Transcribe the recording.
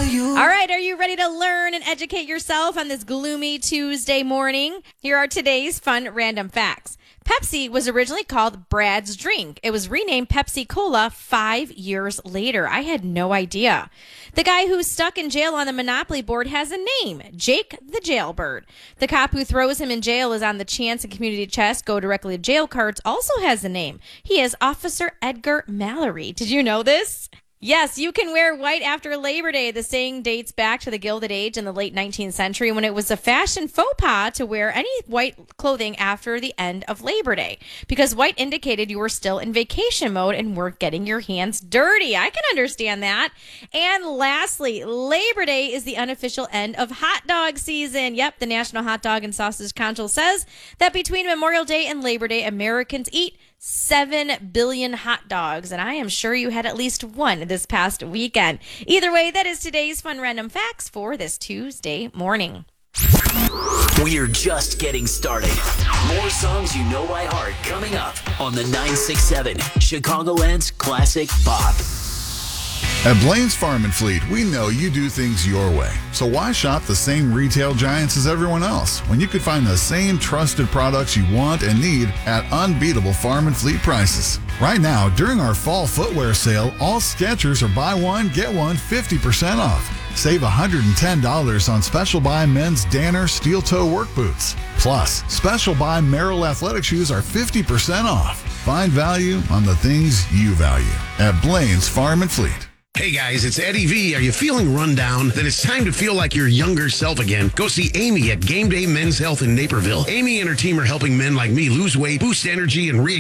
All right, are you ready to learn and educate yourself on this gloomy Tuesday morning? Here are today's fun random facts. Pepsi was originally called Brad's Drink. It was renamed Pepsi Cola 5 years later. I had no idea. The guy who's stuck in jail on the Monopoly board has a name, Jake the Jailbird. The cop who throws him in jail is on the Chance and Community Chest Go Directly to Jail cards also has a name. He is Officer Edgar Mallory. Did you know this? Yes, you can wear white after Labor Day. The saying dates back to the Gilded Age in the late 19th century when it was a fashion faux pas to wear any white clothing after the end of Labor Day because white indicated you were still in vacation mode and weren't getting your hands dirty. I can understand that. And lastly, Labor Day is the unofficial end of hot dog season. Yep, the National Hot Dog and Sausage Council says that between Memorial Day and Labor Day, Americans eat 7 billion hot dogs, and I am sure you had at least one this past weekend. Either way, that is today's fun random facts for this Tuesday morning. We're just getting started. More songs you know by heart coming up on the 967 Chicagoland's Classic Pop. At Blaine's Farm and Fleet, we know you do things your way. So why shop the same retail giants as everyone else when you could find the same trusted products you want and need at unbeatable farm and fleet prices? Right now, during our fall footwear sale, all Skechers are buy one, get one 50% off. Save $110 on Special Buy men's Danner steel toe work boots. Plus, Special Buy Merrill athletic shoes are 50% off. Find value on the things you value at Blaine's Farm and Fleet. Hey guys, it's Eddie V. Are you feeling run down? Then it's time to feel like your younger self again. Go see Amy at Game Day Men's Health in Naperville. Amy and her team are helping men like me lose weight, boost energy, and